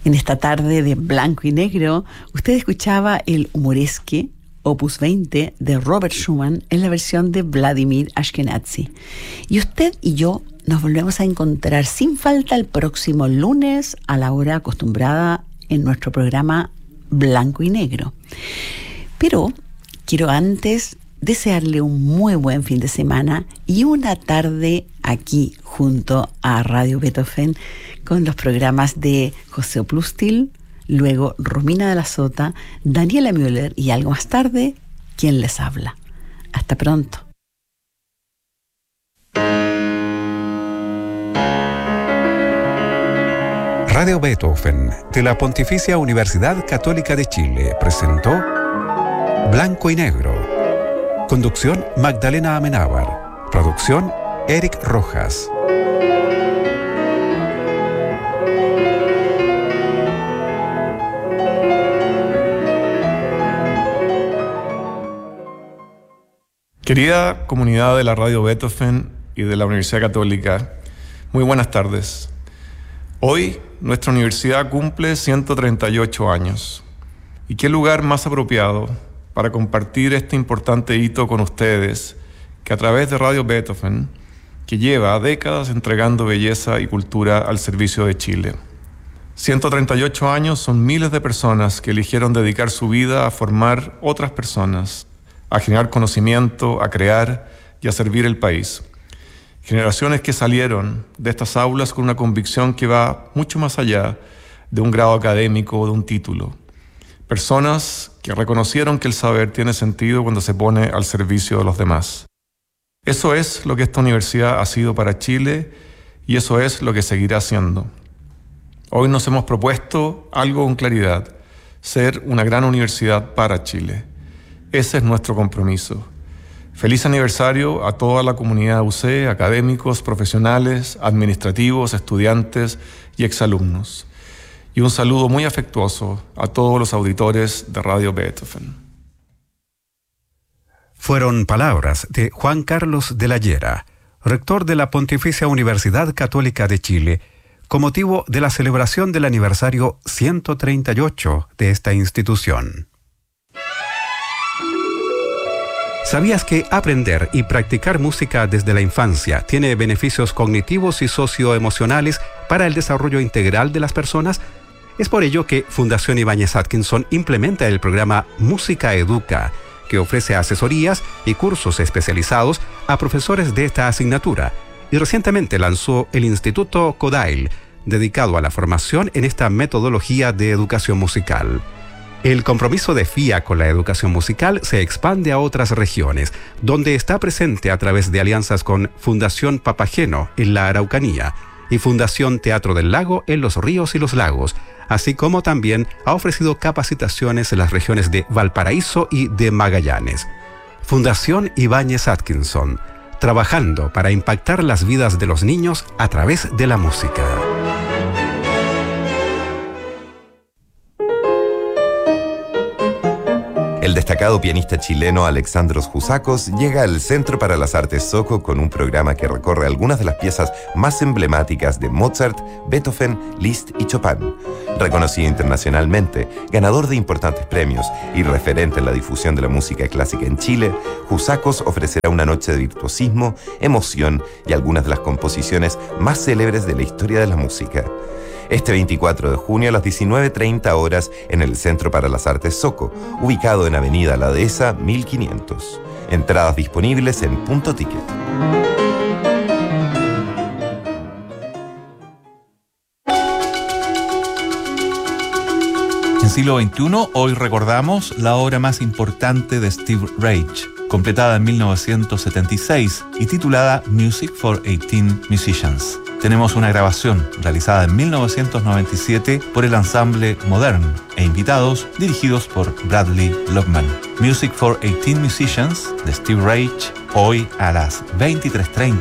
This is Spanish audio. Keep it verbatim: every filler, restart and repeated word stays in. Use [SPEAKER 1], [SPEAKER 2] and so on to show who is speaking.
[SPEAKER 1] En esta tarde de blanco y negro, usted escuchaba el humoresque Opus veinte de Robert Schumann en la versión de Vladimir Ashkenazy. Y usted y yo nos volvemos a encontrar sin falta el próximo lunes a la hora acostumbrada en nuestro programa Blanco y Negro. Pero quiero antes desearle un muy buen fin de semana y una tarde aquí junto a Radio Beethoven con los programas de José Oplustil, luego Romina de la Sota, Daniela Müller y algo más tarde, quien les habla. Hasta pronto.
[SPEAKER 2] Radio Beethoven de la Pontificia Universidad Católica de Chile presentó Blanco y Negro. Conducción Magdalena Amenábar. Producción Eric Rojas.
[SPEAKER 3] Querida comunidad de la Radio Beethoven y de la Universidad Católica, muy buenas tardes. Hoy nuestra universidad cumple ciento treinta y ocho años. ¿Y qué lugar más apropiado para compartir este importante hito con ustedes que a través de Radio Beethoven, que lleva décadas entregando belleza y cultura al servicio de Chile? ciento treinta y ocho años son miles de personas que eligieron dedicar su vida a formar otras personas, a generar conocimiento, a crear y a servir el país. Generaciones que salieron de estas aulas con una convicción que va mucho más allá de un grado académico o de un título. Personas que reconocieron que el saber tiene sentido cuando se pone al servicio de los demás. Eso es lo que esta universidad ha sido para Chile y eso es lo que seguirá siendo. Hoy nos hemos propuesto algo con claridad: ser una gran universidad para Chile. Ese es nuestro compromiso. Feliz aniversario a toda la comunidad U C, académicos, profesionales, administrativos, estudiantes y exalumnos. Y un saludo muy afectuoso a todos los auditores de Radio Beethoven.
[SPEAKER 2] Fueron palabras de Juan Carlos de la Llera, rector de la Pontificia Universidad Católica de Chile, con motivo de la celebración del aniversario ciento treinta y ocho de esta institución. ¿Sabías que aprender y practicar música desde la infancia tiene beneficios cognitivos y socioemocionales para el desarrollo integral de las personas? Es por ello que Fundación Ibáñez Atkinson implementa el programa Música Educa, que ofrece asesorías y cursos especializados a profesores de esta asignatura, y recientemente lanzó el Instituto Kodail, dedicado a la formación en esta metodología de educación musical. El compromiso de F I A con la educación musical se expande a otras regiones, donde está presente a través de alianzas con Fundación Papageno en la Araucanía y Fundación Teatro del Lago en los Ríos y los Lagos, así como también ha ofrecido capacitaciones en las regiones de Valparaíso y de Magallanes. Fundación Ibáñez Atkinson, trabajando para impactar las vidas de los niños a través de la música.
[SPEAKER 4] El destacado pianista chileno Alexandros Jusakos llega al Centro para las Artes Soco con un programa que recorre algunas de las piezas más emblemáticas de Mozart, Beethoven, Liszt y Chopin. Reconocido internacionalmente, ganador de importantes premios y referente en la difusión de la música clásica en Chile, Jusakos ofrecerá una noche de virtuosismo, emoción y algunas de las composiciones más célebres de la historia de la música. Este veinticuatro de junio a las diecinueve treinta horas en el Centro para las Artes Soco, ubicado en Avenida La Dehesa mil quinientos. Entradas disponibles en Punto Ticket.
[SPEAKER 5] En siglo veintiuno, hoy recordamos la obra más importante de Steve Reich, completada en mil novecientos setenta y seis y titulada Music for eighteen Musicians. Tenemos una grabación realizada en mil novecientos noventa y siete por el ensamble Modern e invitados dirigidos por Bradley Lockman. Music for eighteen Musicians de Steve Reich, hoy a las veintitrés treinta.